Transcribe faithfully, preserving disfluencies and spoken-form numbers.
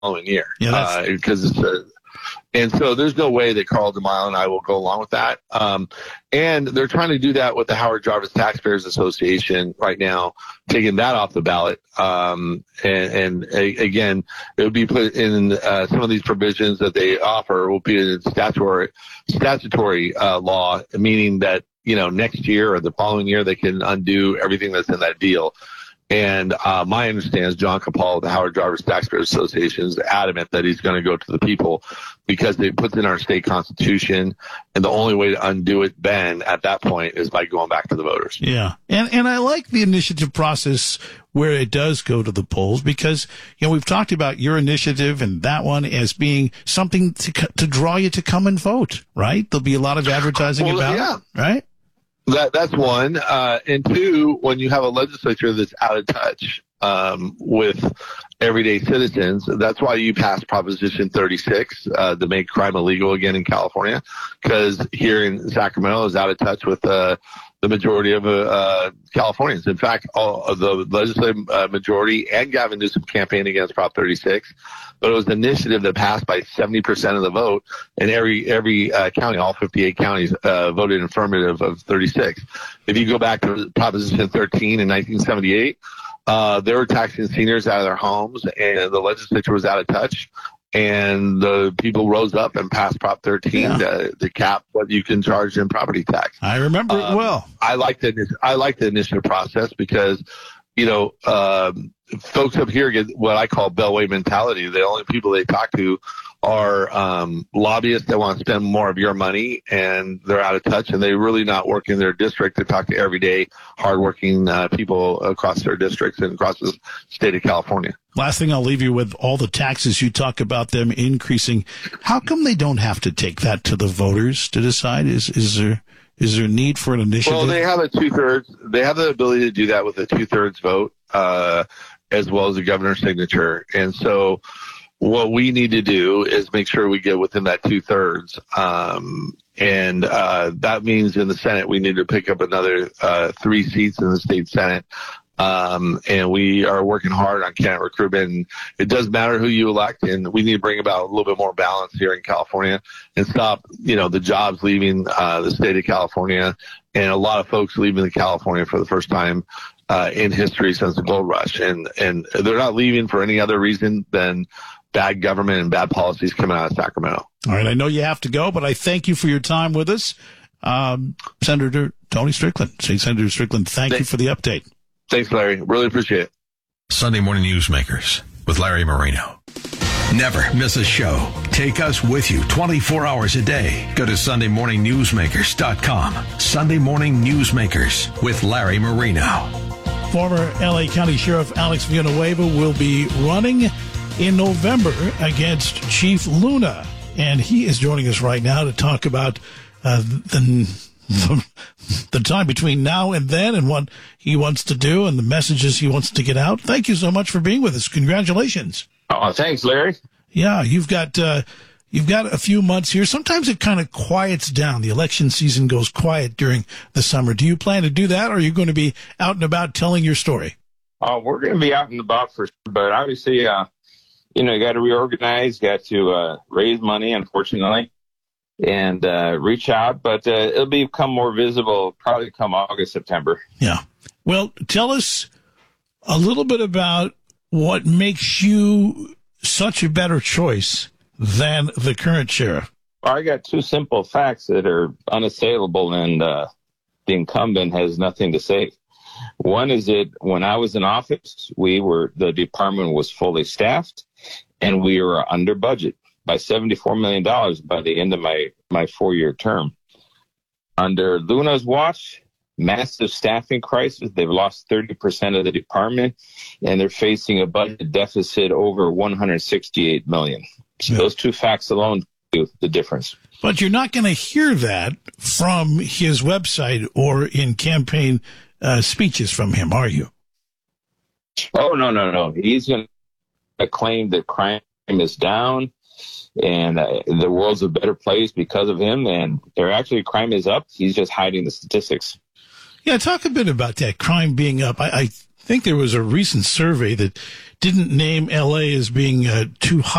following year. Yeah, that's... uh, because it's a, and so there's no way that Carl DeMille and I will go along with that. Um, and they're trying to do that with the Howard Jarvis Taxpayers Association right now, taking that off the ballot. Um, and, and a, again, it would be put in uh, some of these provisions that they offer will be in statutory statutory uh, law, meaning that, you know, next year or the following year they can undo everything that's in that deal. And uh, my understanding is John Capal of the Howard Jarvis Taxpayers Association is adamant that he's going to go to the people because it puts in our state constitution, and the only way to undo it then at that point is by going back to the voters. Yeah, and and I like the initiative process where it does go to the polls because, you know, we've talked about your initiative and that one as being something to to draw you to come and vote, right? There'll be a lot of advertising well, about yeah. it, right? That that's one, uh, and two, when you have a legislature that's out of touch um, with everyday citizens, that's why you passed Proposition thirty-six uh, to make crime illegal again in California, because here in Sacramento is out of touch with uh, the majority of uh, uh, Californians. In fact, all of the legislative uh, majority and Gavin Newsom campaigned against Prop thirty-six, but it was an initiative that passed by seventy percent of the vote, and every every uh, county, all fifty-eight counties, uh, voted in affirmative of thirty-six. If you go back to Proposition thirteen in nineteen seventy-eight, uh, they were taxing seniors out of their homes, and the legislature was out of touch. And the people rose up and passed Prop thirteen yeah. to, to cap what you can charge in property tax. I remember um, it well. I like the I like the initiative process because, you know, um, folks up here get what I call bellway mentality. The only people they talk to are um, lobbyists that want to spend more of your money, and they're out of touch, and they're really not working their district to talk to everyday, hardworking uh, people across their districts and across the state of California. Last thing I'll leave you with, all the taxes you talk about them increasing. How come they don't have to take that to the voters to decide? Is is there is there a need for an initiative? Well, they have a two thirds. They have the ability to do that with a two thirds vote, uh, as well as a governor's signature, and so. What we need to do is make sure we get within that two thirds. Um, and, uh, that means in the Senate, we need to pick up another, uh, three seats in the state Senate. Um, and we are working hard on candidate recruitment. It doesn't matter who you elect, and we need to bring about a little bit more balance here in California and stop, you know, the jobs leaving, uh, the state of California, and a lot of folks leaving the California for the first time, uh, in history since the gold rush. And, and they're not leaving for any other reason than bad government and bad policies coming out of Sacramento. All right. I know you have to go, but I thank you for your time with us. Um, Senator Tony Strickland, State Senator Strickland, thank Thanks. you for the update. Thanks, Larry. Really appreciate it. Sunday Morning Newsmakers with Larry Marino. Never miss a show. Take us with you twenty-four hours a day. Go to sunday morning newsmakers dot com. Sunday Morning Newsmakers with Larry Marino. Former L A County Sheriff Alex Villanueva will be running in November against Chief Luna, and he is joining us right now to talk about uh, the, the the time between now and then and what he wants to do and the messages he wants to get out. Thank you so much for being with us. Congratulations. Oh, thanks, Larry. Yeah, you've got uh, you've got a few months here. Sometimes it kind of quiets down. The election season goes quiet during the summer. Do you plan to do that, or are you going to be out and about telling your story? Oh, we're going to be out and about for sure, but obviously, uh, you know, you got to reorganize, got to uh, raise money, unfortunately, and uh, reach out. But uh, it'll become more visible probably come August, September. Yeah. Well, tell us a little bit about what makes you such a better choice than the current sheriff. Well, I got two simple facts that are unassailable, and uh, the incumbent has nothing to say. One is that when I was in office, we were the department was fully staffed, and we were under budget by seventy-four million dollars by the end of my, my four-year term. Under Luna's watch, massive staffing crisis. They've lost thirty percent of the department, and they're facing a budget deficit over one hundred sixty-eight million dollars. So yeah. Those two facts alone do the difference. But you're not going to hear that from his website or in campaign uh, speeches from him, are you? Oh, no, no, no. He's going to claim that crime is down and uh, the world's a better place because of him. And there actually crime is up. He's just hiding the statistics. Yeah, talk a bit about that, crime being up. I, I think there was a recent survey that didn't name L A as being uh, too hot.